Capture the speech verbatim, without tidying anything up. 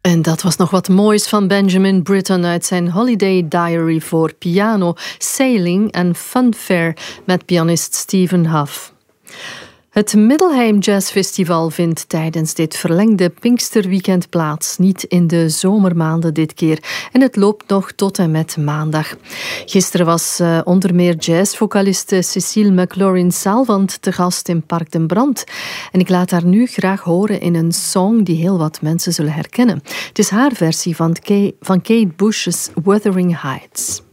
En dat was nog wat moois van Benjamin Britten uit zijn Holiday Diary voor piano, Sailing en Funfair met pianist Stephen Huff. Het Middelheim Jazz Festival vindt tijdens dit verlengde Pinksterweekend plaats. Niet in de zomermaanden dit keer. En het loopt nog tot en met maandag. Gisteren was uh, onder meer jazzvocaliste Cecile McLaurin-Salvant te gast in Park den Brand. En ik laat haar nu graag horen in een song die heel wat mensen zullen herkennen. Het is haar versie van, Kay, van Kate Bush's Wuthering Heights.